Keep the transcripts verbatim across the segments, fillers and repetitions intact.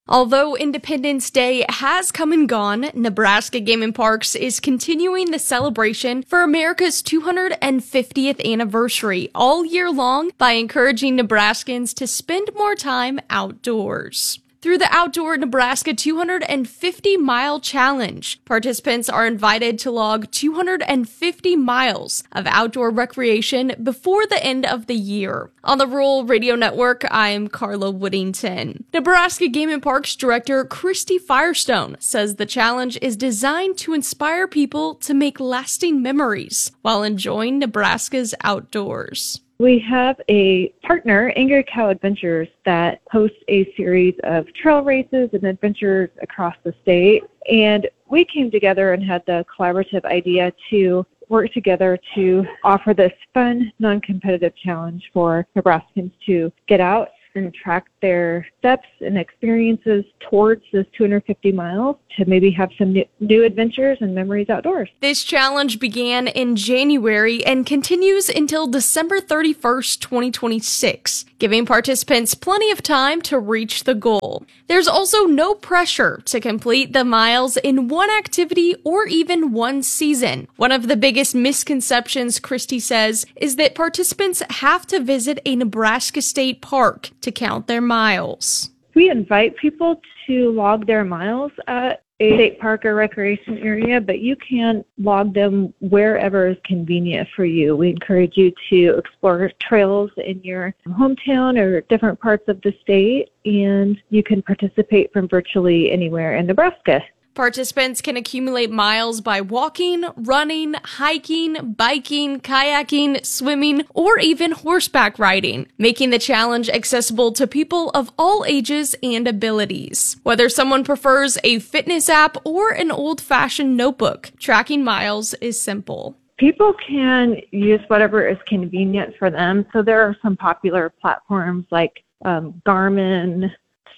Although Independence Day has come and gone, Nebraska Game and Parks is continuing the celebration for America's two hundred fiftieth anniversary all year long by encouraging Nebraskans to spend more time outdoors. Through the Outdoor Nebraska two hundred fifty mile Challenge, participants are invited to log two hundred fifty miles of outdoor recreation before the end of the year. On the Rural Radio Network, I'm Carla Woodington. Nebraska Game and Parks Director Christy Firestone says the challenge is designed to inspire people to make lasting memories while enjoying Nebraska's outdoors. We have a partner, Angry Cow Adventures, that hosts a series of trail races and adventures across the state. And we came together and had the collaborative idea to work together to offer this fun, non-competitive challenge for Nebraskans to get out and track their steps and experiences towards this two hundred fifty miles to maybe have some new, new adventures and memories outdoors. This challenge began in January and continues until December thirty-first, twenty twenty-six, giving participants plenty of time to reach the goal. There's also no pressure to complete the miles in one activity or even one season. One of the biggest misconceptions, Christy says, is that participants have to visit a Nebraska state park to count their miles. We invite people to log their miles at a state park or recreation area, but you can log them wherever is convenient for you. We encourage you to explore trails in your hometown or different parts of the state, and you can participate from virtually anywhere in Nebraska. Participants can accumulate miles by walking, running, hiking, biking, kayaking, swimming, or even horseback riding, making the challenge accessible to people of all ages and abilities. Whether someone prefers a fitness app or an old-fashioned notebook, tracking miles is simple. People can use whatever is convenient for them. So there are some popular platforms like um, Garmin,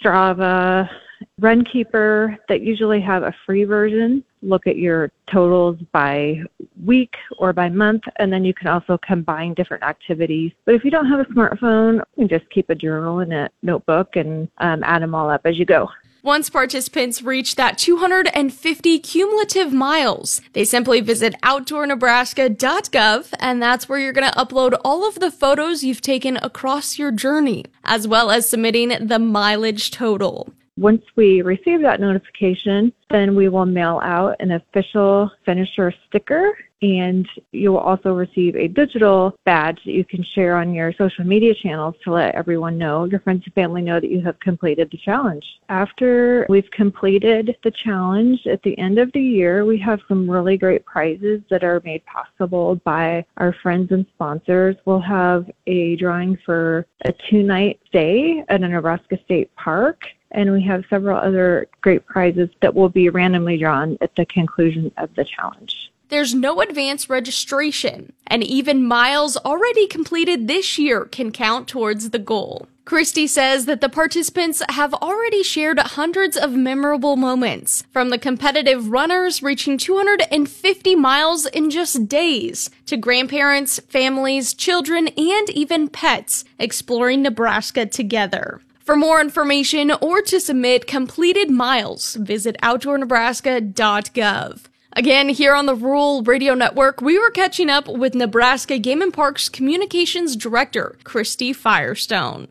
Strava, Runkeeper that usually have a free version. Look at your totals by week or by month, and then you can also combine different activities. But if you don't have a smartphone, you can just keep a journal and a notebook and um, add them all up as you go. Once participants reach that two hundred fifty cumulative miles, they simply visit outdoor nebraska dot gov, and that's where you're going to upload all of the photos you've taken across your journey, as well as submitting the mileage total. Once we receive that notification, then we will mail out an official finisher sticker, and you will also receive a digital badge that you can share on your social media channels to let everyone know, your friends and family know that you have completed the challenge. After we've completed the challenge, at the end of the year, we have some really great prizes that are made possible by our friends and sponsors. We'll have a drawing for a two-night stay at a Nebraska State Park, and we have several other great prizes that will be randomly drawn at the conclusion of the challenge. There's no advance registration, and even miles already completed this year can count towards the goal. Christy says that the participants have already shared hundreds of memorable moments, from the competitive runners reaching two hundred fifty miles in just days, to grandparents, families, children, and even pets exploring Nebraska together. For more information or to submit completed miles, visit outdoor nebraska dot gov. Again, here on the Rural Radio Network, we were catching up with Nebraska Game and Parks Communications Director, Christy Firestone.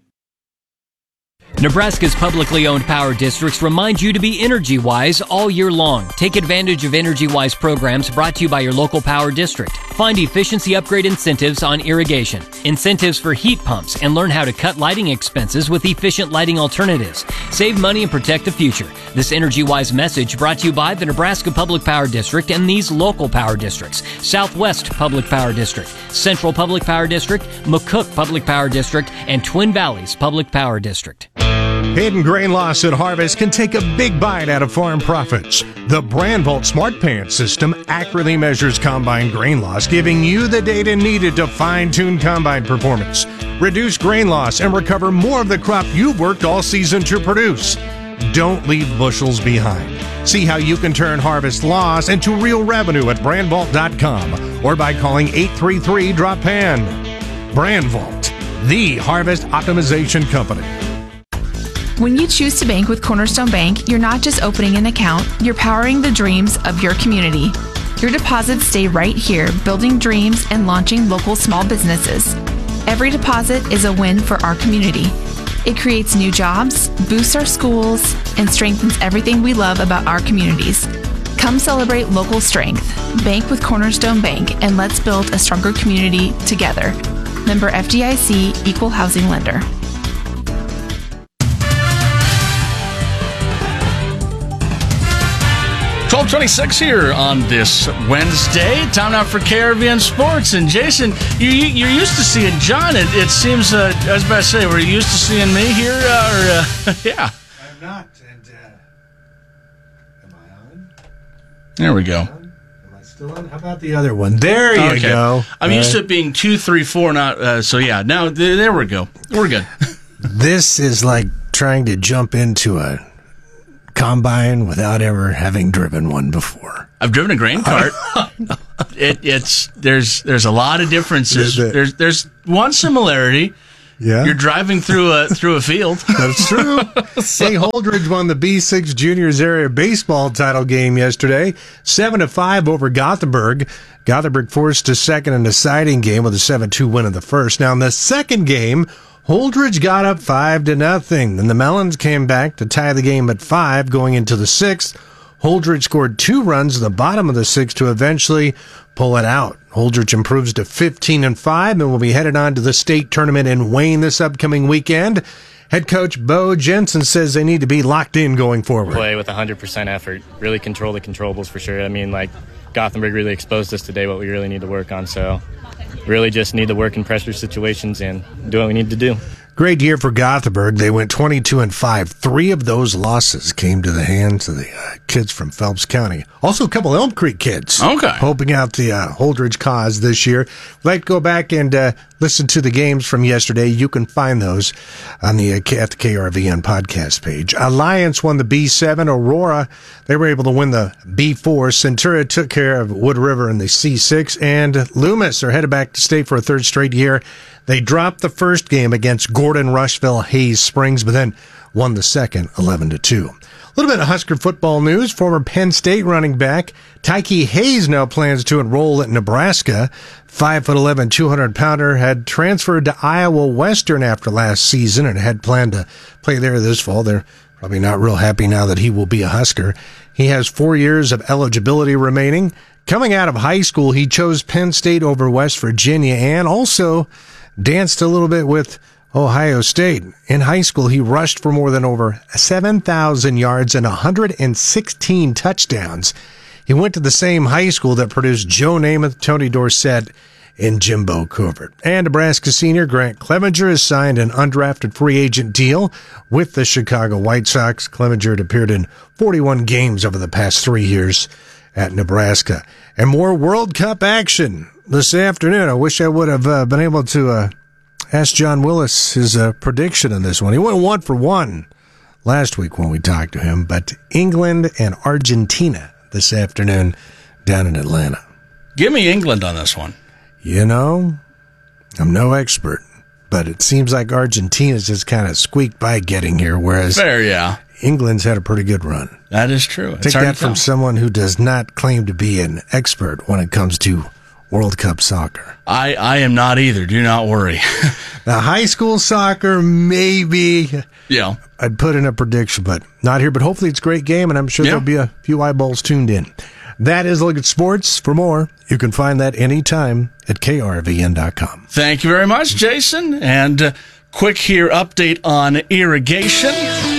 Nebraska's publicly owned power districts remind you to be energy-wise all year long. Take advantage of energy-wise programs brought to you by your local power district. Find efficiency upgrade incentives on irrigation, incentives for heat pumps, and learn how to cut lighting expenses with efficient lighting alternatives. Save money and protect the future. This energy-wise message brought to you by the Nebraska Public Power District and these local power districts: Southwest Public Power District, Central Public Power District, McCook Public Power District, and Twin Valleys Public Power District. Hidden grain loss at harvest can take a big bite out of farm profits. The BrandVault Smart Pan system accurately measures combine grain loss, giving you the data needed to fine-tune combine performance, reduce grain loss, and recover more of the crop you've worked all season to produce. Don't leave bushels behind. See how you can turn harvest loss into real revenue at brand vault dot com or by calling eight three three, drop pan. BrandVault, the harvest optimization company. When you choose to bank with Cornerstone Bank, you're not just opening an account, you're powering the dreams of your community. Your deposits stay right here, building dreams and launching local small businesses. Every deposit is a win for our community. It creates new jobs, boosts our schools, and strengthens everything we love about our communities. Come celebrate local strength. Bank with Cornerstone Bank, and let's build a stronger community together. Member F D I C, Equal Housing Lender. twelve twenty-six here on this Wednesday. Time now for K R V N Sports. And Jason, you, you're used to seeing John. It, it seems, uh, I was about to say, were you used to seeing me here? Uh, or uh, Yeah. I'm not. And, uh, am I on? There we go. Am I still on? How about the other one? There you okay. go. I'm All used right. to it being two, three, four, not, uh, so yeah, now th- there we go. We're good. This is like trying to jump into a combine without ever having driven one before. I've driven a grain cart. it, it's there's there's a lot of differences. There's there's one similarity. Yeah, you're driving through a through a field. That's true. so. Hey, Holdridge won the B six Juniors area baseball title game yesterday, seven to five over Gothenburg. Gothenburg forced to second in a deciding game with a seven two win in the first. Now in the second game, Holdridge got up five to nothing. Then the Melons came back to tie the game at five going into the sixth. Holdridge scored two runs at the bottom of the sixth to eventually pull it out. Holdridge improves to fifteen and five and will be headed on to the state tournament in Wayne this upcoming weekend. Head coach Bo Jensen says they need to be locked in going forward. Play with one hundred percent effort, really control the controllables for sure. I mean, like, Gothenburg really exposed us today, what we really need to work on, so really just need to work in pressure situations and do what we need to do. Great year for Gothenburg. They went twenty-two and five. Three of those losses came to the hands of the uh, kids from Phelps County. Also, a couple Elm Creek kids. Okay. Helping out the uh, Holdridge cause this year. If you'd like to go back and uh, listen to the games from yesterday, you can find those on the, uh, at the K R V N podcast page. Alliance won the B seven. Aurora, they were able to win the B four. Centura took care of Wood River in the C six. And Loomis are headed back to state for a third straight year. They dropped the first game against Gordon Rushville Hayes Springs, but then won the second eleven to two. A little bit of Husker football news. Former Penn State running back Tyke Hayes now plans to enroll at Nebraska. five foot eleven, two hundred pounder had transferred to Iowa Western after last season and had planned to play there this fall. They're probably not real happy now that he will be a Husker. He has four years of eligibility remaining. Coming out of high school, he chose Penn State over West Virginia and also danced a little bit with Ohio State. In high school, he rushed for more than over seven thousand yards and one hundred sixteen touchdowns. He went to the same high school that produced Joe Namath, Tony Dorsett, and Jimbo Covert. And Nebraska senior Grant Clevenger has signed an undrafted free agent deal with the Chicago White Sox. Clevenger had appeared in forty-one games over the past three years at Nebraska. And more World Cup action this afternoon. I wish I would have uh, been able to uh, ask John Willis his uh, prediction on this one. He went one for one last week when we talked to him, but England and Argentina this afternoon down in Atlanta. Give me England on this one. You know, I'm no expert, but it seems like Argentina's just kind of squeaked by getting here, whereas Fair, yeah. England's had a pretty good run. That is true. It's Take hard that to tell. from someone who does not claim to be an expert when it comes to World Cup soccer. I, I am not either. Do not worry. Now, high school soccer, maybe Yeah. I'd put in a prediction, but not here. But hopefully it's a great game, and I'm sure Yeah. there'll be a few eyeballs tuned in. That is a look at sports. For more, you can find that anytime at K R V N dot com. Thank you very much, Jason. And uh, quick here update on irrigation.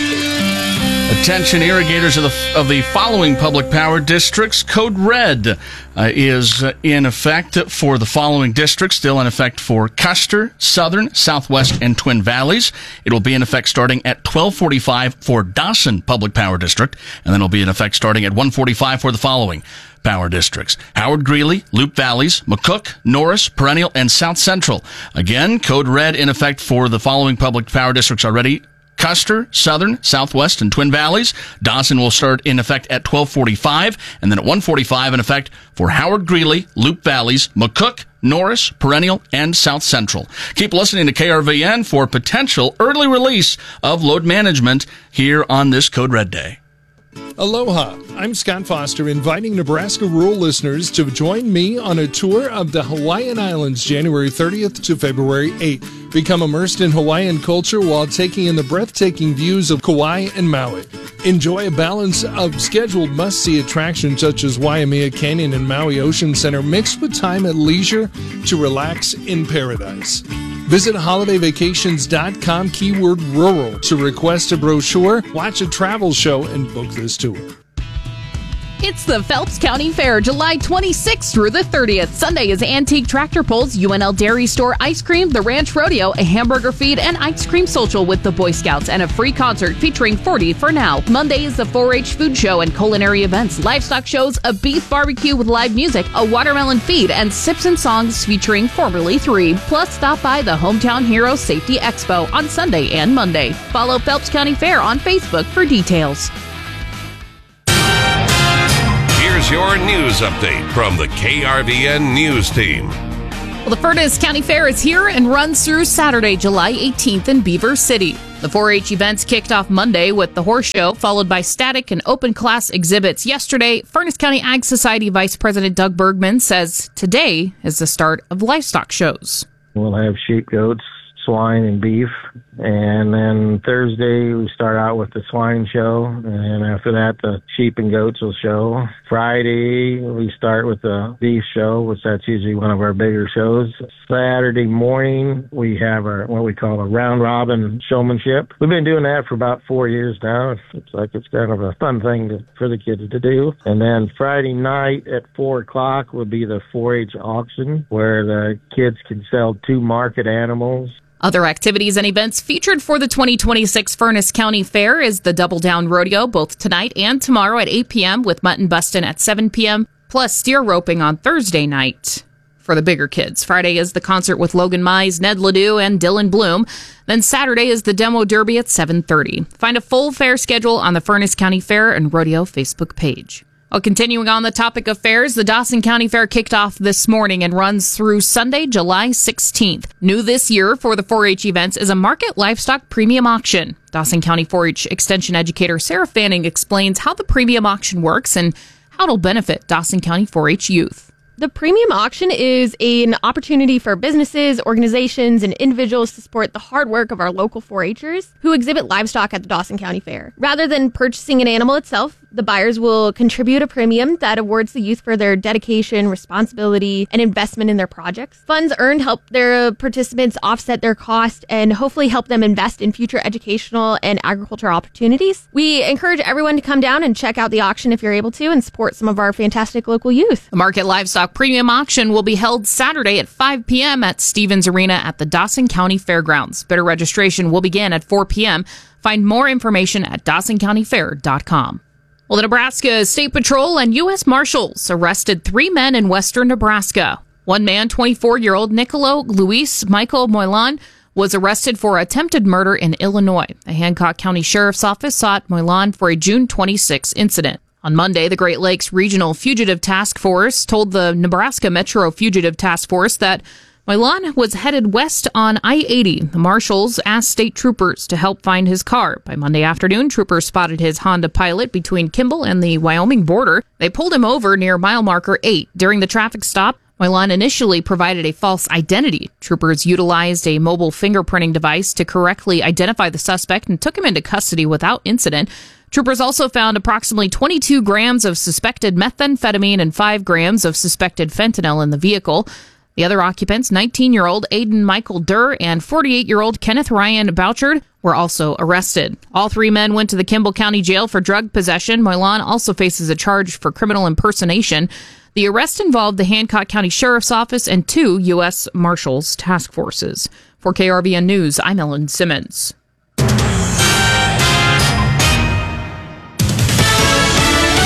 Attention irrigators of the of the following public power districts. Code Red uh, is uh, in effect for the following districts, still in effect for Custer, Southern, Southwest, and Twin Valleys. It will be in effect starting at twelve forty-five for Dawson Public Power District, and then it will be in effect starting at one forty-five for the following power districts: Howard Greeley, Loop Valleys, McCook, Norris, Perennial, and South Central. Again, Code Red in effect for the following public power districts already: Custer, Southern, Southwest, and Twin Valleys. Dawson will start in effect at twelve forty-five, and then at one forty-five in effect for Howard, Greeley, Loup Valleys, McCook, Norris, Perennial, and South Central. Keep listening to K R V N for potential early release of load management here on this Code Red Day. Aloha, I'm Scott Foster, inviting Nebraska rural listeners to join me on a tour of the Hawaiian Islands January thirtieth to February eighth. Become immersed in Hawaiian culture while taking in the breathtaking views of Kauai and Maui. Enjoy a balance of scheduled must-see attractions such as Waimea Canyon and Maui Ocean Center mixed with time at leisure to relax in paradise. Visit holiday vacations dot com keyword rural to request a brochure, watch a travel show, and book this tour. It's the Phelps County Fair, July twenty-sixth through the thirtieth. Sunday is antique tractor pulls, U N L Dairy Store ice cream, the Ranch Rodeo, a hamburger feed, and ice cream social with the Boy Scouts, and a free concert featuring forty for Now. Monday is the four H food show and culinary events, livestock shows, a beef barbecue with live music, a watermelon feed, and sips and songs featuring Formerly Three. Plus, stop by the Hometown Heroes Safety Expo on Sunday and Monday. Follow Phelps County Fair on Facebook for details. Here's your news update from the K R V N News Team. Well, the Furnace County Fair is here and runs through Saturday, July eighteenth in Beaver City. The four H events kicked off Monday with the horse show, followed by static and open class exhibits. Yesterday, Furnace County Ag Society Vice President Doug Bergman says today is the start of livestock shows. We'll have sheep, goats, swine, and beef. And then Thursday, we start out with the swine show. And after that, the sheep and goats will show. Friday, we start with the beef show, which that's usually one of our bigger shows. Saturday morning, we have our what we call a round-robin showmanship. We've been doing that for about four years now. It's like it's kind of a fun thing to, for the kids to do. And then Friday night at four o'clock will be the four H auction, where the kids can sell two market animals. Other activities and events featured for the twenty twenty-six Furnace County Fair is the Double Down Rodeo, both tonight and tomorrow at eight p.m. with mutton bustin' at seven p.m., plus steer roping on Thursday night for the bigger kids. Friday is the concert with Logan Mize, Ned Ledoux, and Dylan Bloom. Then Saturday is the Demo Derby at seven thirty. Find a full fair schedule on the Furnace County Fair and Rodeo Facebook page. Well, continuing on the topic of fairs, the Dawson County Fair kicked off this morning and runs through Sunday, July sixteenth. New this year for the four H events is a market livestock premium auction. Dawson County four H Extension Educator Sarah Fanning explains how the premium auction works and how it'll benefit Dawson County four H youth. The premium auction is an opportunity for businesses, organizations, and individuals to support the hard work of our local four H'ers who exhibit livestock at the Dawson County Fair. Rather than purchasing an animal itself, the buyers will contribute a premium that awards the youth for their dedication, responsibility, and investment in their projects. Funds earned help their participants offset their cost and hopefully help them invest in future educational and agricultural opportunities. We encourage everyone to come down and check out the auction if you're able to and support some of our fantastic local youth. The Market Livestock Premium Auction will be held Saturday at five p.m. at Stevens Arena at the Dawson County Fairgrounds. Bidder registration will begin at four p.m. Find more information at dawson county fair dot com. Well, the Nebraska State Patrol and U S Marshals arrested three men in western Nebraska. One man, twenty-four-year-old Nicolo Luis Michael Moilan, was arrested for attempted murder in Illinois. The Hancock County Sheriff's Office sought Moilan for a June twenty-sixth incident. On Monday, the Great Lakes Regional Fugitive Task Force told the Nebraska Metro Fugitive Task Force that Moilan was headed west on I eighty. The marshals asked state troopers to help find his car. By Monday afternoon, troopers spotted his Honda Pilot between Kimball and the Wyoming border. They pulled him over near mile marker eight. During the traffic stop, Moilan initially provided a false identity. Troopers utilized a mobile fingerprinting device to correctly identify the suspect and took him into custody without incident. Troopers also found approximately twenty-two grams of suspected methamphetamine and five grams of suspected fentanyl in the vehicle. The other occupants, nineteen-year-old Aiden Michael Durr and forty-eight-year-old Kenneth Ryan Bouchard, were also arrested. All three men went to the Kimball County Jail for drug possession. Moilan also faces a charge for criminal impersonation. The arrest involved the Hancock County Sheriff's Office and two U S Marshals task forces. For K R V N News, I'm Ellen Simmons. Fox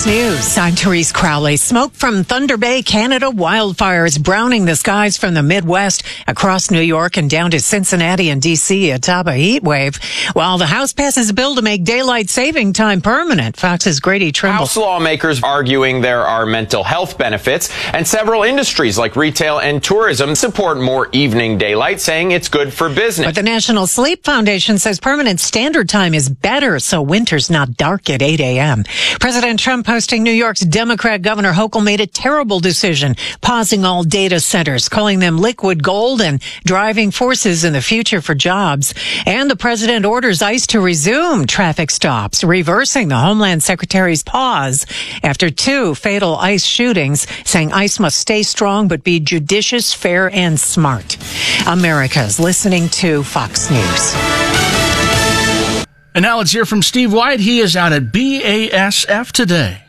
News. I'm Therese Crowley. Smoke from Thunder Bay, Canada. Wildfires browning the skies from the Midwest across New York and down to Cincinnati and D C atop a heat wave. While the House passes a bill to make daylight saving time permanent. Fox's Grady Trimble. House lawmakers arguing there are mental health benefits, and several industries like retail and tourism support more evening daylight, saying it's good for business. But the National Sleep Foundation says permanent standard time is better, so winter's not dark at eight a.m. President Trump hosting New York's Democrat Governor Hochul made a terrible decision, pausing all data centers, calling them liquid gold and driving forces in the future for jobs. And the president orders ICE to resume traffic stops, reversing the Homeland Secretary's pause after two fatal ICE shootings, saying ICE must stay strong but be judicious, fair, and smart. America's listening to Fox News. And now let's hear from Steve White. He is out at B A S F today.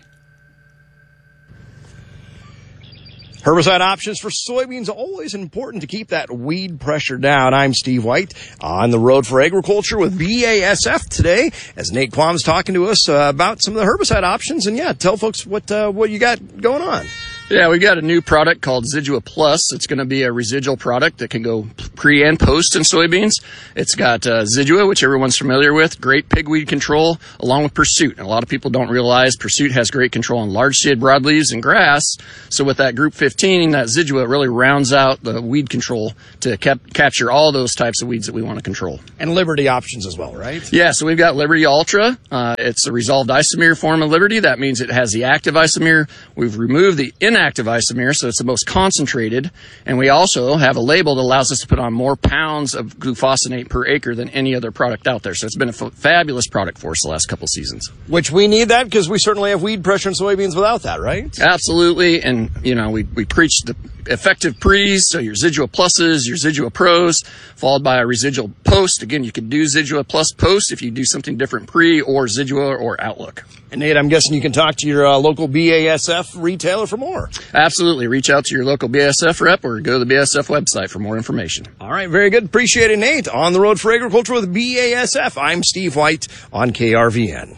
Herbicide options for soybeans, always important to keep that weed pressure down. I'm Steve White on the road for agriculture with B A S F today, as Nate Quam's talking to us uh, about some of the herbicide options. And yeah, tell folks what uh, what you got going on. Yeah, we've got a new product called Zidua Plus. It's going to be a residual product that can go pre and post in soybeans. It's got uh, Zidua, which everyone's familiar with, great pigweed control, along with Pursuit. And a lot of people don't realize Pursuit has great control on large seed broadleaves and grass. So with that Group fifteen, that Zidua really rounds out the weed control to cap- capture all those types of weeds that we want to control. And Liberty options as well, right? Yeah, so we've got Liberty Ultra. Uh, it's a resolved isomer form of Liberty. That means it has the active isomer. We've removed the inactive active isomer, so it's the most concentrated, and we also have a label that allows us to put on more pounds of glufosinate per acre than any other product out there. So it's been a f- fabulous product for us the last couple seasons. Which we need that because we certainly have weed pressure in soybeans without that, right? Absolutely, and you know we we preach the effective pre's, so your Zidua Pluses, your Zidua Pros, followed by a residual post. Again, you can do Zidua Plus post if you do something different pre or Zidua or Outlook. And Nate, I'm guessing you can talk to your uh, local B A S F retailer for more. Absolutely. Reach out to your local B A S F rep or go to the B A S F website for more information. All right. Very good. Appreciate it, Nate. On the road for agriculture with B A S F. I'm Steve White on K R V N.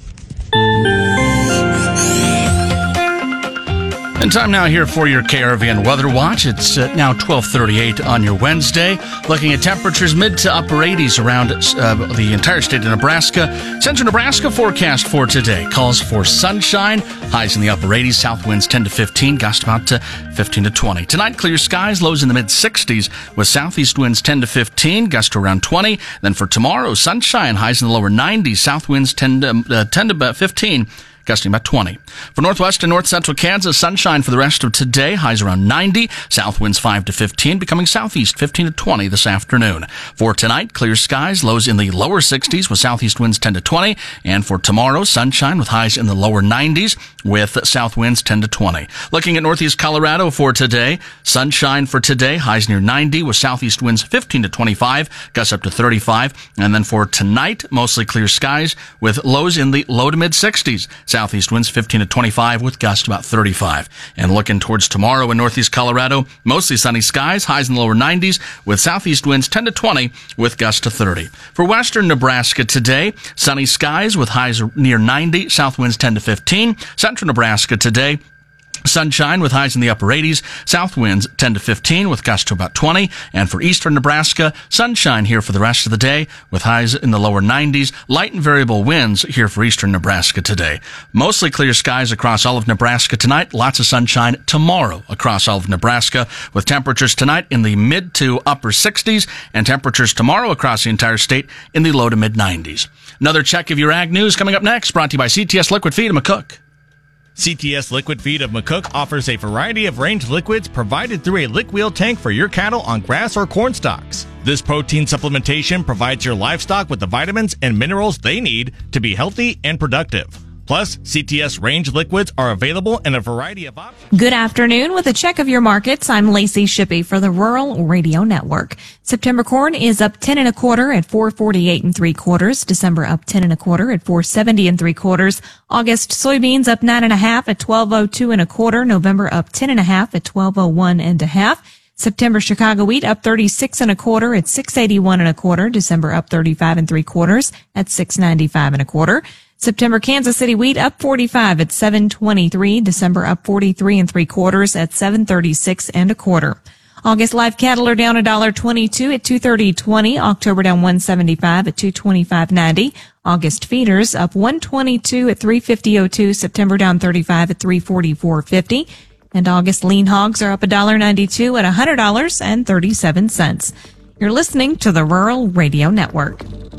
And time now here for your K R V N Weather Watch. It's uh, now twelve thirty-eight on your Wednesday. Looking at temperatures mid to upper eighties around uh, the entire state of Nebraska. Central Nebraska forecast for today calls for sunshine. Highs in the upper eighties. South winds ten to fifteen. Gust about to fifteen to twenty. Tonight, clear skies. Lows in the mid sixties with southeast winds ten to fifteen. Gust to around twenty. Then for tomorrow, sunshine. Highs in the lower nineties. South winds ten to, uh, ten to fifteen. Gusting about twenty. For northwest and north central Kansas, sunshine for the rest of today. Highs around ninety. South winds five to fifteen, becoming southeast fifteen to twenty this afternoon. For tonight, clear skies, lows in the lower sixties with southeast winds ten to twenty. And for tomorrow, sunshine with highs in the lower nineties with south winds ten to twenty. Looking at northeast Colorado for today, sunshine for today, highs near ninety with southeast winds fifteen to twenty-five, gusts up to thirty-five. And then for tonight, mostly clear skies with lows in the low to mid sixties. Southeast winds fifteen to twenty-five with gusts about thirty-five. And looking towards tomorrow in northeast Colorado, mostly sunny skies, highs in the lower nineties with southeast winds ten to twenty with gusts to thirty. For western Nebraska today, sunny skies with highs near ninety, south winds ten to fifteen. Central Nebraska today, sunshine with highs in the upper eighties, south winds ten to fifteen with gusts to about twenty. And for eastern Nebraska, sunshine here for the rest of the day with highs in the lower nineties, light and variable winds here for eastern Nebraska today. Mostly clear skies across all of Nebraska tonight, lots of sunshine tomorrow across all of Nebraska with temperatures tonight in the mid to upper sixties and temperatures tomorrow across the entire state in the low to mid nineties. Another check of your ag news coming up next, brought to you by C T S Liquid Feed of McCook. C T S Liquid Feed of McCook offers a variety of range liquids provided through a lick wheel tank for your cattle on grass or corn stalks. This protein supplementation provides your livestock with the vitamins and minerals they need to be healthy and productive. Plus, C T S range liquids are available in a variety of options. Good afternoon. With a check of your markets, I'm Lacey Shippey for the Rural Radio Network. September corn is up ten and a quarter at four forty-eight and three quarters. December up ten and a quarter at four seventy and three quarters. August soybeans up nine and a half at twelve oh two and a quarter. November up ten and a half at twelve oh one and a half. September Chicago wheat up thirty-six and a quarter at six eighty-one and a quarter. December up thirty-five and three quarters at six ninety-five and a quarter. September Kansas City wheat up forty-five at seven twenty-three. December up forty-three and three quarters at seven thirty-six and a quarter. August live cattle are down one dollar twenty-two at two thirty twenty. October down one seventy-five at two twenty-five ninety. August feeders up one twenty-two at three fifty oh two. September down thirty-five at three forty-four fifty. And August lean hogs are up one dollar ninety-two at one hundred dollars and thirty-seven cents. You're listening to the Rural Radio Network.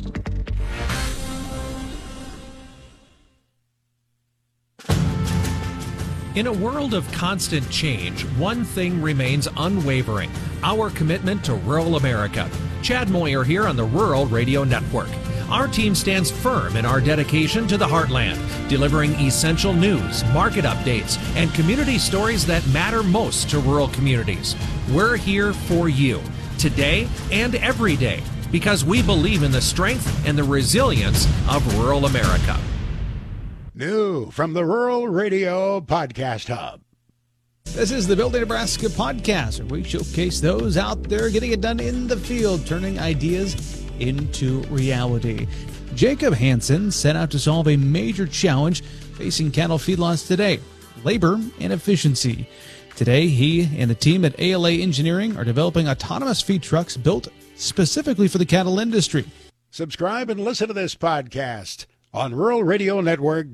In a world of constant change, one thing remains unwavering: our commitment to rural America. Chad Moyer here on the Rural Radio Network. Our team stands firm in our dedication to the heartland, delivering essential news, market updates, and community stories that matter most to rural communities. We're here for you, today and every day, because we believe in the strength and the resilience of rural America. New from the Rural Radio Podcast Hub. This is the Building Nebraska podcast, where we showcase those out there getting it done in the field, turning ideas into reality. Jacob Hansen set out to solve a major challenge facing cattle feedlots today: labor and efficiency. Today, he and the team at A L A Engineering are developing autonomous feed trucks built specifically for the cattle industry. Subscribe and listen to this podcast on Rural Radio Network.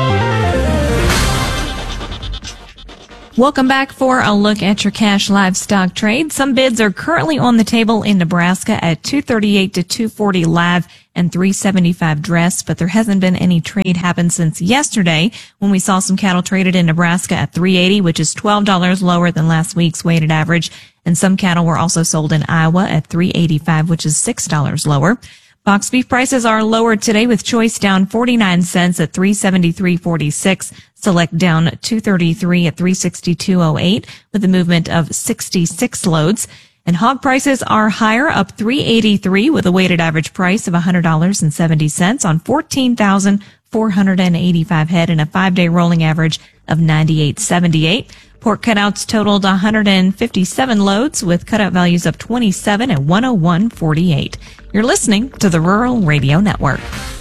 Welcome back for a look at your cash livestock trade. Some bids are currently on the table in Nebraska at two thirty-eight to two forty live and three seventy-five dress, but there hasn't been any trade happen since yesterday when we saw some cattle traded in Nebraska at three eighty, which is twelve dollars lower than last week's weighted average. And some cattle were also sold in Iowa at three eighty-five, which is six dollars lower. Box beef prices are lower today, with choice down forty-nine cents at three seventy-three forty-six. Select down two thirty-three at three sixty-two oh eight, with a movement of sixty-six loads. And hog prices are higher, up three eighty-three, with a weighted average price of one hundred dollars and seventy cents on fourteen thousand four hundred eighty-five head and a five-day rolling average of ninety-eight seventy-eight. Pork cutouts totaled one hundred fifty-seven loads, with cutout values of twenty-seven at one oh one forty-eight. You're listening to the Rural Radio Network.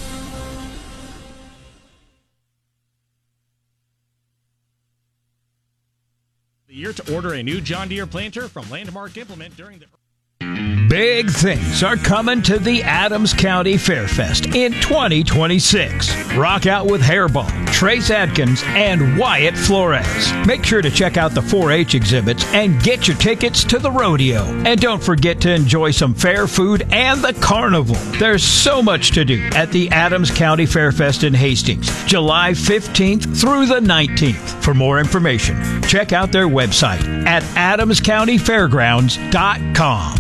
The year to order a new John Deere planter from Landmark Implement during the... Big things are coming to the Adams County Fairfest in twenty twenty-six. Rock out with Hairball, Trace Adkins, and Wyatt Flores. Make sure to check out the four H exhibits and get your tickets to the rodeo. And don't forget to enjoy some fair food and the carnival. There's so much to do at the Adams County Fairfest in Hastings, July fifteenth through the nineteenth. For more information, check out their website at adams county fairgrounds dot com.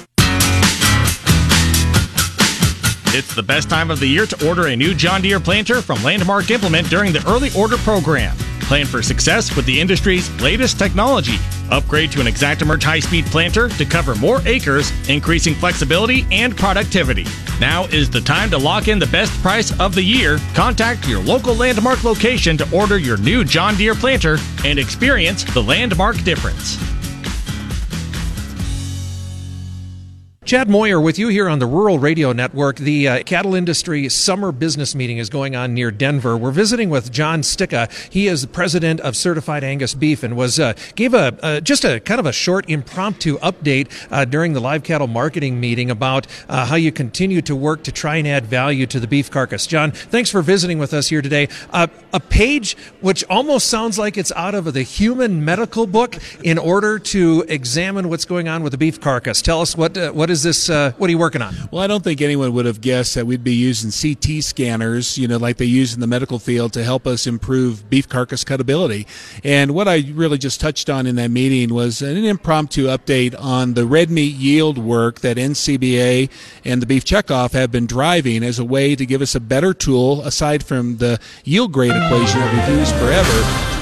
It's the best time of the year to order a new John Deere planter from Landmark Implement during the early order program. Plan for success with the industry's latest technology. Upgrade to an ExactEmerge high-speed planter to cover more acres, increasing flexibility and productivity. Now is the time to lock in the best price of the year. Contact your local Landmark location to order your new John Deere planter and experience the Landmark difference. Chad Moyer with you here on the Rural Radio Network. The uh, cattle industry summer business meeting is going on near Denver. We're visiting with John Sticka. He is the president of Certified Angus Beef and was uh, gave a uh, just a kind of a short impromptu update uh, during the live cattle marketing meeting about uh, how you continue to work to try and add value to the beef carcass. John, thanks for visiting with us here today. Uh, a page which almost sounds like it's out of the human medical book in order to examine what's going on with the beef carcass. Tell us what uh, what is this? Uh, what are you working on? Well, I don't think anyone would have guessed that we'd be using C T scanners, you know, like they use in the medical field to help us improve beef carcass cutability. And what I really just touched on in that meeting was an impromptu update on the red meat yield work that N C B A and the Beef Checkoff have been driving as a way to give us a better tool, aside from the yield grade equation that we've used forever,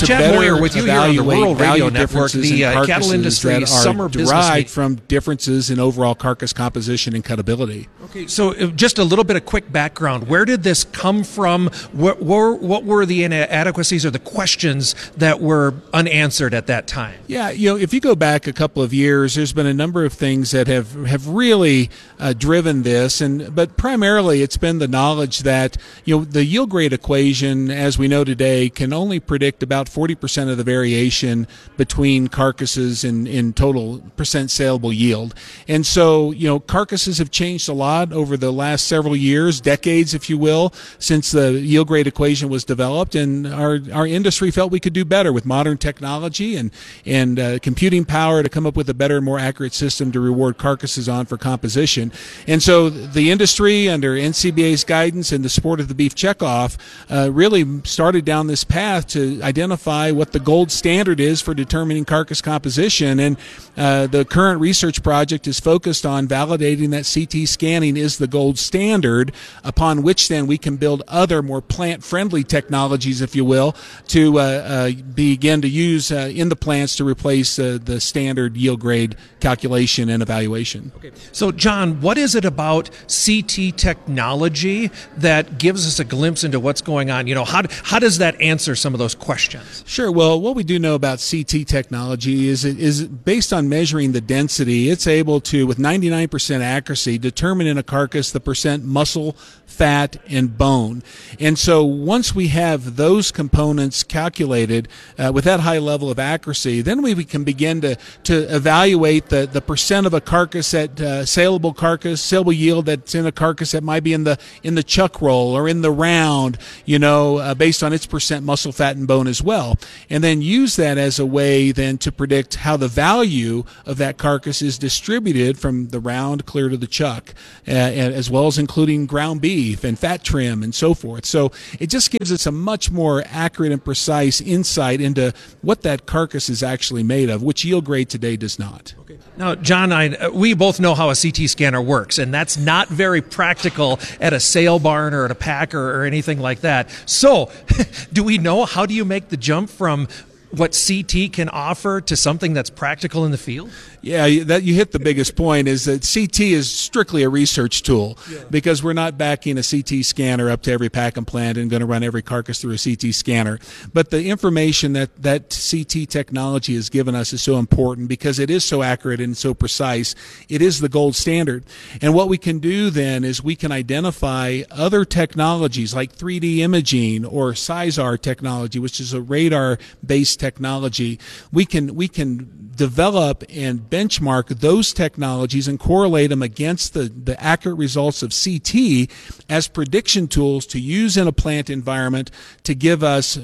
to Chad better Moyer with you here on the evaluate Rural Radio value Network, differences the in uh, cattle carcasses industry that are summer business derived meeting. from differences in overall carcass composition and cutability. Okay, so uh, just a little bit of quick background. Where did this come from? What were, what were the inadequacies or the questions that were unanswered at that time? Yeah, you know, if you go back a couple of years, there's been a number of things that have, have really uh, driven this, and but primarily it's been the knowledge that, you know, the yield grade equation, as we know today, can only predict about forty percent of the variation between carcasses in, in total percent saleable yield. And so, you know, carcasses have changed a lot over the last several years, decades, if you will, since the yield grade equation was developed, and our, our industry felt we could do better with modern technology and, and uh, computing power to come up with a better, more accurate system to reward carcasses on for composition. And so the industry, under N C B A's guidance and the support of the beef checkoff, uh, really started down this path to identify what the gold standard is for determining carcass composition. And uh, the current research project is focused on validating that C T scanning is the gold standard, upon which then we can build other more plant-friendly technologies, if you will, to uh, uh, begin to use uh, in the plants to replace uh, the standard yield grade calculation and evaluation. Okay. So, John, what is it about C T technology that gives us a glimpse into what's going on? You know, how, how does that answer some of those questions? Sure. Well, what we do know about C T technology is it is based on measuring the density. It's able to, with ninety-nine percent accuracy, determine in a carcass the percent muscle, fat, and bone. And so once we have those components calculated uh, with that high level of accuracy, then we, we can begin to, to evaluate the, the percent of a carcass at uh, saleable carcass, saleable yield that's in a carcass that might be in the in the chuck roll or in the round, you know, uh, based on its percent muscle, fat, and bone as well. And then use that as a way then to predict how the value of that carcass is distributed from the round clear to the chuck, uh, as well as including ground beef and fat trim and so forth. So it just gives us a much more accurate and precise insight into what that carcass is actually made of, which yield grade today does not. Okay. Now, John, I, we both know how a C T scanner works, and that's not very practical at a sale barn or at a packer or anything like that. So, do we know, how do you make the jump from what C T can offer to something that's practical in the field? Yeah, that you hit the biggest point, is that C T is strictly a research tool, yeah, because we're not backing a C T scanner up to every pack and plant and going to run every carcass through a C T scanner. But the information that that C T technology has given us is so important because it is so accurate and so precise. It is the gold standard. And what we can do then is we can identify other technologies like three D imaging or SIZAR technology, which is a radar-based technology. We can we can develop and benchmark those technologies and correlate them against the, the accurate results of C T as prediction tools to use in a plant environment to give us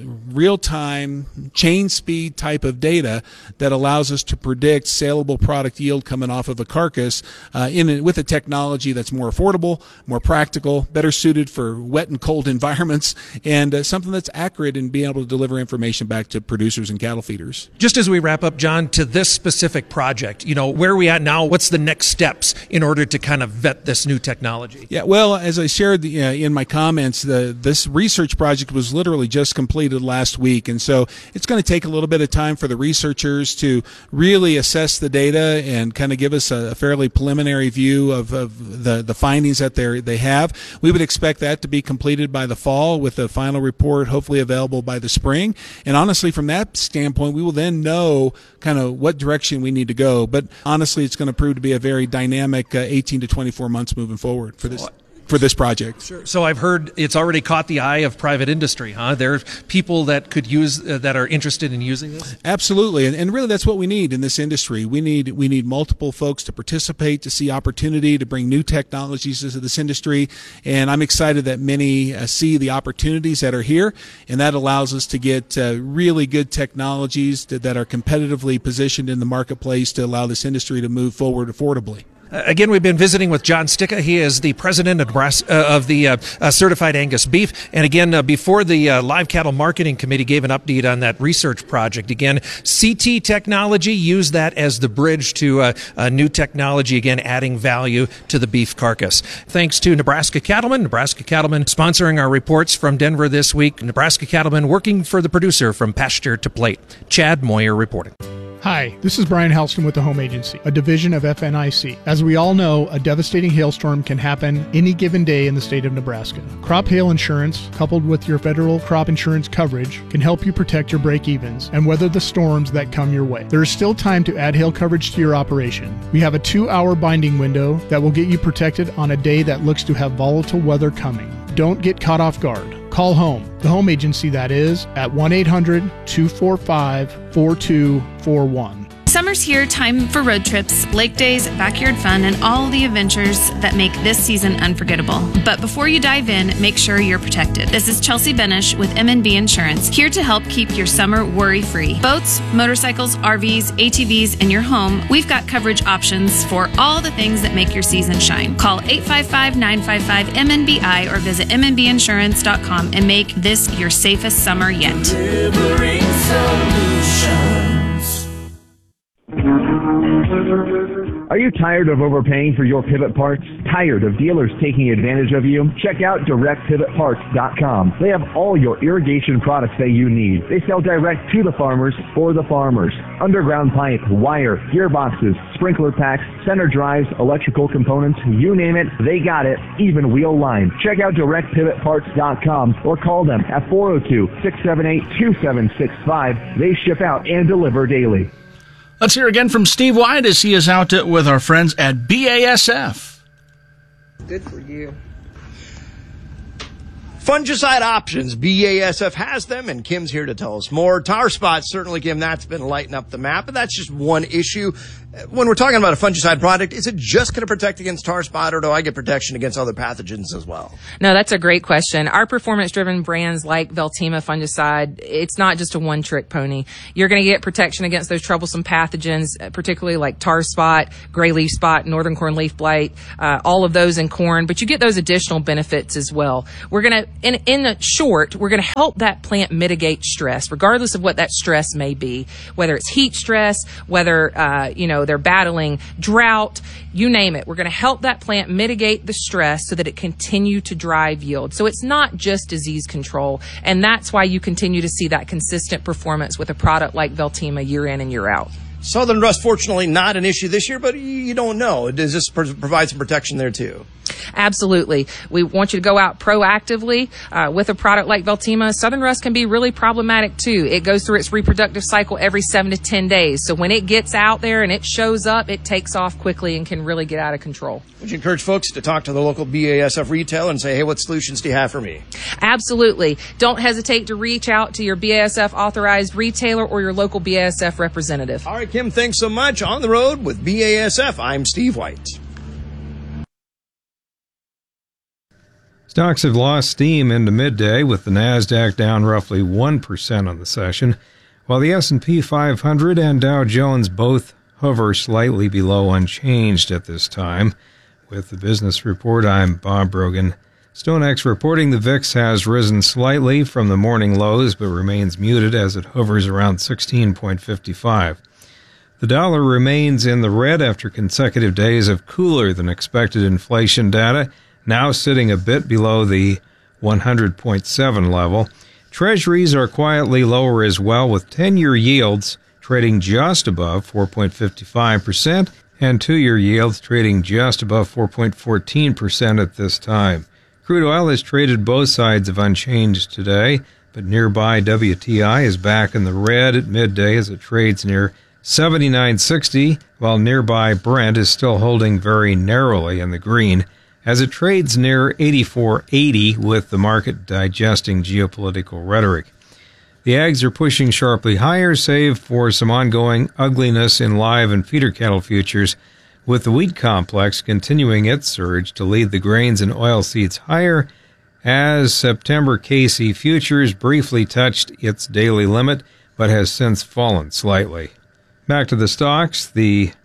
real-time chain speed type of data that allows us to predict saleable product yield coming off of a carcass uh, in a, with a technology that's more affordable, more practical, better suited for wet and cold environments, and uh, something that's accurate in being able to deliver information back to producers and cattle feeders. Just as we wrap up, John, to this specific project, you know, where are we at now? What's the next steps in order to kind of vet this new technology? Yeah, well, as I shared the, uh, in my comments, the, this research project was literally just completed last week, and so it's going to take a little bit of time for the researchers to really assess the data and kind of give us a, a fairly preliminary view of, of the, the findings that they they have. We would expect that to be completed by the fall, with the final report hopefully available by the spring. And honestly, from that standpoint, we will then know kind of what direction we need to go. But honestly, it's going to prove to be a very dynamic uh, eighteen to twenty-four months moving forward for this for this project. Sure. So I've heard it's already caught the eye of private industry, huh? There are people that could use uh, that are interested in using this. Absolutely, and, and really that's what we need in this industry. We need we need multiple folks to participate, to see opportunity, to bring new technologies into this industry. And I'm excited that many uh, see the opportunities that are here, and that allows us to get uh, really good technologies to, that are competitively positioned in the marketplace to allow this industry to move forward affordably. Uh, again, we've been visiting with John Sticka. He is the president of, Nebraska, uh, of the uh, uh, Certified Angus Beef. And again, uh, before the uh, Live Cattle Marketing Committee gave an update on that research project, again, C T technology, use that as the bridge to uh, uh, new technology, again, adding value to the beef carcass. Thanks to Nebraska Cattlemen. Nebraska Cattlemen sponsoring our reports from Denver this week. Nebraska Cattlemen working for the producer from pasture to plate. Chad Moyer reporting. Hi, this is Brian Helston with the Home Agency, a division of F N I C. As we all know, a devastating hailstorm can happen any given day in the state of Nebraska. Crop hail insurance, coupled with your federal crop insurance coverage, can help you protect your break-evens and weather the storms that come your way. There is still time to add hail coverage to your operation. We have a two-hour binding window that will get you protected on a day that looks to have volatile weather coming. Don't get caught off guard. Call home, the Home Agency that is, at one eight hundred two four five four two four one. Summer's here, time for road trips, lake days, backyard fun, and all the adventures that make this season unforgettable. But before you dive in, make sure you're protected. This is Chelsea Benish with M and B Insurance, here to help keep your summer worry-free. Boats, motorcycles, R Vs, A T Vs, and your home, we've got coverage options for all the things that make your season shine. Call eight five five, nine five five, M N B I or visit m n b insurance dot com and make this your safest summer yet. Delivering solutions. Are you tired of overpaying for your pivot parts? Tired of dealers taking advantage of you? Check out direct pivot parts dot com. They have all your irrigation products that you need. They sell direct to the farmers for the farmers. Underground pipe, wire, gearboxes, sprinkler packs, center drives, electrical components, you name it, they got it, even wheel line. Check out direct pivot parts dot com or call them at four oh two, six seven eight, two seven six five. They ship out and deliver daily. Let's hear again from Steve White as he is out with our friends at B A S F. Good for you. Fungicide options. B A S F has them, and Kim's here to tell us more. Tar spots, certainly, Kim, that's been lighting up the map, but that's just one issue. When we're talking about a fungicide product, is it just going to protect against tar spot, or do I get protection against other pathogens as well? No, that's a great question. Our performance-driven brands like Veltima fungicide, it's not just a one-trick pony. You're going to get protection against those troublesome pathogens, particularly like tar spot, gray leaf spot, northern corn leaf blight, uh, all of those in corn, but you get those additional benefits as well. We're going to, in, in the short, we're going to help that plant mitigate stress, regardless of what that stress may be, whether it's heat stress, whether, uh, you know, they're battling drought, you name it. We're going to help that plant mitigate the stress so that it continue to drive yield. So it's not just disease control, and that's why you continue to see that consistent performance with a product like Veltima year in and year out. Southern rust, fortunately, not an issue this year, but you don't know. Does this provide some protection there, too? Absolutely. We want you to go out proactively uh, with a product like Veltima. Southern rust can be really problematic, too. It goes through its reproductive cycle every seven to ten days. So when it gets out there and it shows up, it takes off quickly and can really get out of control. Would you encourage folks to talk to the local B A S F retailer and say, hey, what solutions do you have for me? Absolutely. Don't hesitate to reach out to your B A S F authorized retailer or your local B A S F representative. All right, Kim, thanks so much. On the road with B A S F, I'm Steve White. Stocks have lost steam into midday, with the NASDAQ down roughly one percent on the session, while the S and P five hundred and Dow Jones both hover slightly below unchanged at this time. With the business report, I'm Bob Brogan. StoneX reporting the V I X has risen slightly from the morning lows, but remains muted as it hovers around sixteen point five five. The dollar remains in the red after consecutive days of cooler than expected inflation data, now sitting a bit below the one hundred point seven level. Treasuries are quietly lower as well, with ten-year yields trading just above four point five five percent and two-year yields trading just above four point one four percent at this time. Crude oil has traded both sides of unchanged today, but nearby W T I is back in the red at midday as it trades near seventy-nine sixty, while nearby Brent is still holding very narrowly in the green as it trades near eighty-four eighty, with the market digesting geopolitical rhetoric. The ags are pushing sharply higher, save for some ongoing ugliness in live and feeder cattle futures, with the wheat complex continuing its surge to lead the grains and oilseeds higher as September K C futures briefly touched its daily limit but has since fallen slightly. Back to the stocks, the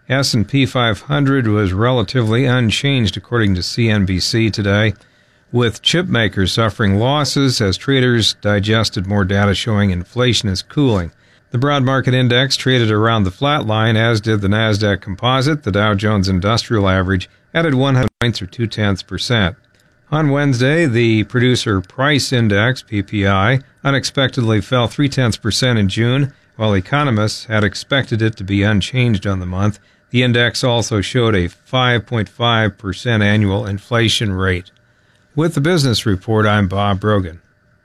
S and P five hundred was relatively unchanged according to C N B C today, with chip makers suffering losses as traders digested more data showing inflation is cooling. The broad market index traded around the flat line, as did the NASDAQ Composite. The Dow Jones Industrial Average added one hundred points or two-tenths percent. On Wednesday, the Producer Price Index, P P I, unexpectedly fell three-tenths percent in June, while economists had expected it to be unchanged on the month. The index also showed a five point five percent annual inflation rate. With the Business Report, I'm Bob Brogan.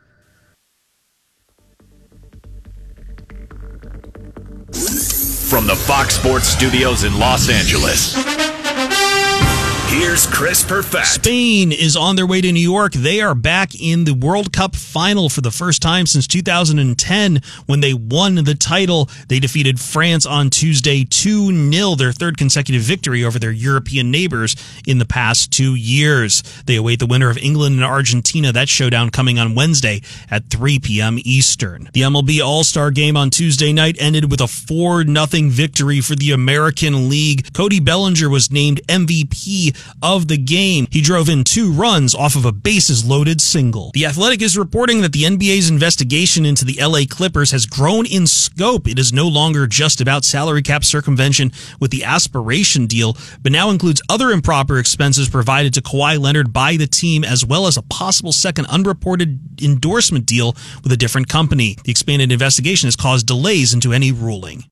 From the Fox Sports Studios in Los Angeles, here's Chris Perfett. Spain is on their way to New York. They are back in the World Cup final for the first time since two thousand ten when they won the title. They defeated France on Tuesday two nil, their third consecutive victory over their European neighbors in the past two years. They await the winner of England and Argentina. That showdown coming on Wednesday at three p.m. Eastern. The M L B All-Star Game on Tuesday night ended with a four nothing victory for the American League. Cody Bellinger was named M V P of the game. He drove in two runs off of a bases-loaded single. The Athletic is reporting that the N B A's investigation into the L A Clippers has grown in scope. It is no longer just about salary cap circumvention with the aspiration deal, but now includes other improper expenses provided to Kawhi Leonard by the team, as well as a possible second unreported endorsement deal with a different company. The expanded investigation has caused delays into any ruling.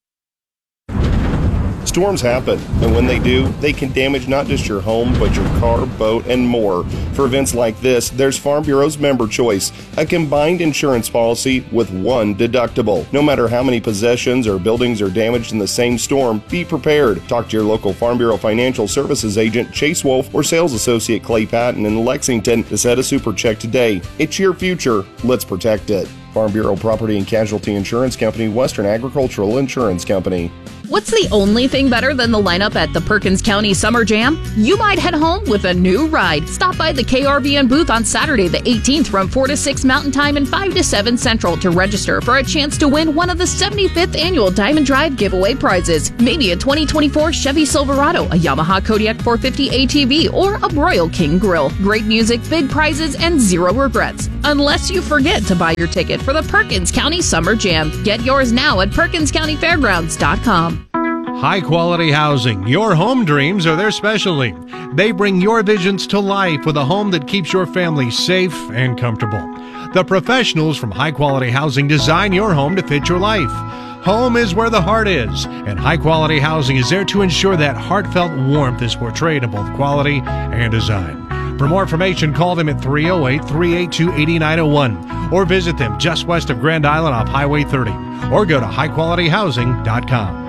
Storms happen, and when they do, they can damage not just your home, but your car, boat, and more. For events like this, there's Farm Bureau's Member Choice, a combined insurance policy with one deductible. No matter how many possessions or buildings are damaged in the same storm, be prepared. Talk to your local Farm Bureau Financial Services agent, Chase Wolf, or sales associate Clay Patton in Lexington to set a super check today. It's your future. Let's protect it. Farm Bureau Property and Casualty Insurance Company, Western Agricultural Insurance Company. What's the only thing better than the lineup at the Perkins County Summer Jam? You might head home with a new ride. Stop by the K R V N booth on Saturday the eighteenth from four to six Mountain Time and five to seven Central to register for a chance to win one of the seventy-fifth annual Diamond Drive giveaway prizes. Maybe a twenty twenty-four Chevy Silverado, a Yamaha Kodiak four fifty A T V, or a Royal King Grill. Great music, big prizes, and zero regrets. Unless you forget to buy your ticket for the Perkins County Summer Jam. Get yours now at perkins county fairgrounds dot com. High quality housing. Your home dreams are their specialty. They bring your visions to life with a home that keeps your family safe and comfortable. The professionals from High Quality Housing design your home to fit your life. Home is where the heart is, and High Quality Housing is there to ensure that heartfelt warmth is portrayed in both quality and design. For more information, call them at three oh eight, three eight two, eight nine oh one or visit them just west of Grand Island off Highway thirty or go to high quality housing dot com.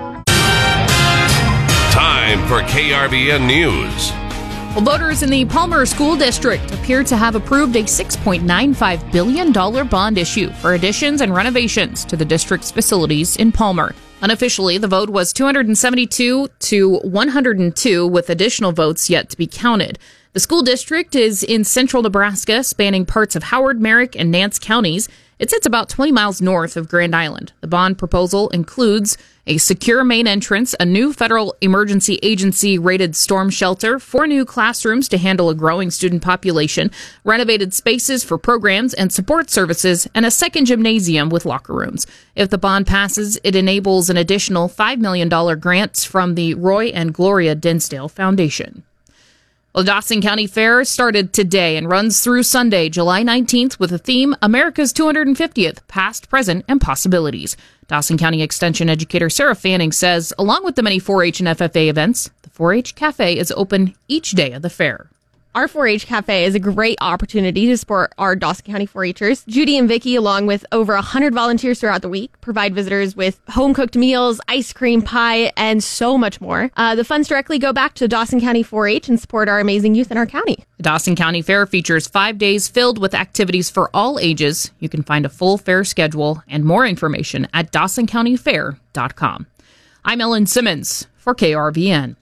Time for K R V N News. Well, voters in the Palmer School District appear to have approved a six point nine five billion dollars bond issue for additions and renovations to the district's facilities in Palmer. Unofficially, the vote was two hundred seventy-two to one hundred two, with additional votes yet to be counted. The school district is in central Nebraska, spanning parts of Howard, Merrick, and Nance counties. It sits about twenty miles north of Grand Island. The bond proposal includes a secure main entrance, a new federal emergency agency-rated storm shelter, four new classrooms to handle a growing student population, renovated spaces for programs and support services, and a second gymnasium with locker rooms. If the bond passes, it enables an additional five million dollars grant from the Roy and Gloria Dinsdale Foundation. Well, the Dawson County Fair started today and runs through Sunday, July nineteenth, with the theme America's two hundred fiftieth, Past, Present, and Possibilities. Dawson County Extension educator Sarah Fanning says, along with the many four H and F F A events, the four H Cafe is open each day of the fair. Our four H Cafe is a great opportunity to support our Dawson County four H'ers. Judy and Vicky, along with over one hundred volunteers throughout the week, provide visitors with home-cooked meals, ice cream, pie, and so much more. Uh, the funds directly go back to Dawson County four H and support our amazing youth in our county. The Dawson County Fair features five days filled with activities for all ages. You can find a full fair schedule and more information at dawson county fair dot com. I'm Ellen Simmons for K R V N.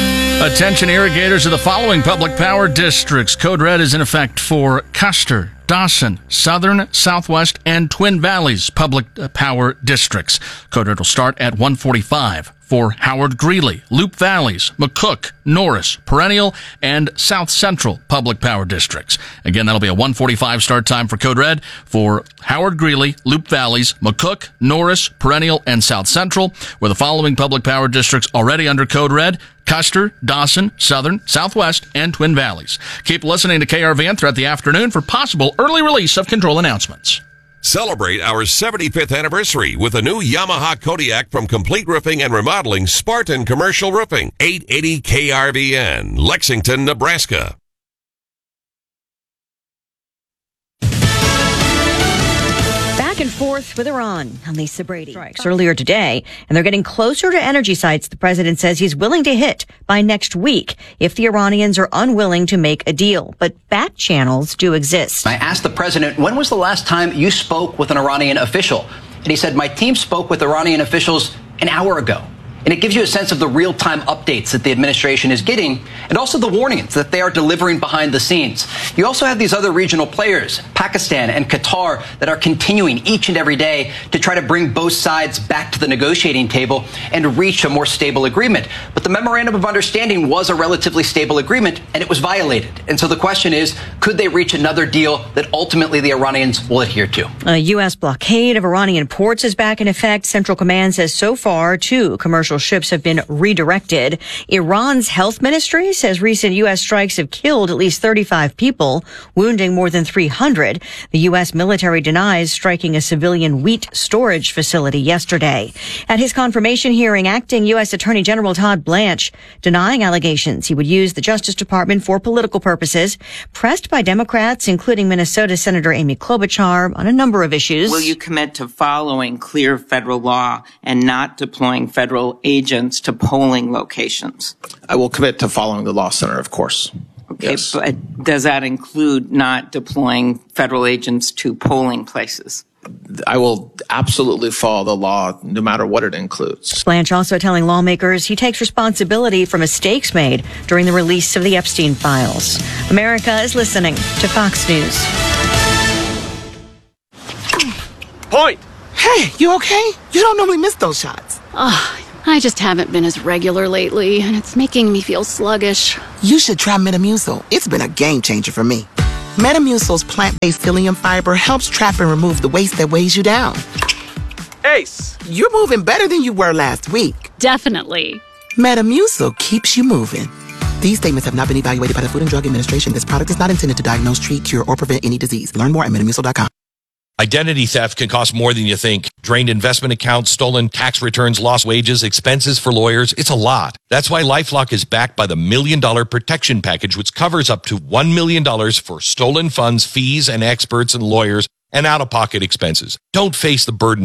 Attention irrigators of the following public power districts. Code red is in effect for Custer, Dawson, Southern, Southwest, and Twin Valleys public power districts. Code red will start at one forty-five. For Howard Greeley, Loop Valleys, McCook, Norris, Perennial, and South Central public power districts. Again, that'll be a one forty-five start time for Code Red for Howard Greeley, Loop Valleys, McCook, Norris, Perennial, and South Central, where the following public power districts already under Code Red: Custer, Dawson, Southern, Southwest, and Twin Valleys. Keep listening to K R V N throughout the afternoon for possible early release of control announcements. Celebrate our seventy-fifth anniversary with a new Yamaha Kodiak from Complete Roofing and Remodeling Spartan Commercial Roofing. eight eighty K R V N, Lexington, Nebraska. Back and forth with Iran. I'm Lisa Brady. Strikes earlier today, and they're getting closer to energy sites the president says he's willing to hit by next week if the Iranians are unwilling to make a deal. But back channels do exist. I asked the president, when was the last time you spoke with an Iranian official? And he said, my team spoke with Iranian officials an hour ago. And it gives you a sense of the real-time updates that the administration is getting, and also the warnings that they are delivering behind the scenes. You also have these other regional players, Pakistan and Qatar, that are continuing each and every day to try to bring both sides back to the negotiating table and reach a more stable agreement. But the memorandum of understanding was a relatively stable agreement, and it was violated. And so the question is, could they reach another deal that ultimately the Iranians will adhere to? A U S blockade of Iranian ports is back in effect. Central Command says so far two commercial ships have been redirected. Iran's health ministry says recent U S strikes have killed at least thirty-five people, wounding more than three hundred. The U S military denies striking a civilian wheat storage facility yesterday. At his confirmation hearing, acting U S Attorney General Todd Blanche denying allegations he would use the Justice Department for political purposes, pressed by Democrats, including Minnesota Senator Amy Klobuchar, on a number of issues. Will you commit to following clear federal law and not deploying federal agents to polling locations? I will commit to following the law, Senator, of course. Okay, yes. But does that include not deploying federal agents to polling places? I will absolutely follow the law, no matter what it includes. Blanche also telling lawmakers he takes responsibility for mistakes made during the release of the Epstein files. America is listening to Fox News. Point! Hey, you okay? You don't normally miss those shots. Oh, I just haven't been as regular lately, and it's making me feel sluggish. You should try Metamucil. It's been a game changer for me. Metamucil's plant-based psyllium fiber helps trap and remove the waste that weighs you down. Ace, you're moving better than you were last week. Definitely. Metamucil keeps you moving. These statements have not been evaluated by the Food and Drug Administration. This product is not intended to diagnose, treat, cure, or prevent any disease. Learn more at metamucil dot com. Identity theft can cost more than you think. Drained investment accounts, stolen tax returns, lost wages, expenses for lawyers. It's a lot. That's why LifeLock is backed by the Million Dollar Protection Package, which covers up to one million dollars for stolen funds, fees, and experts and lawyers, and out-of-pocket expenses. Don't face the burden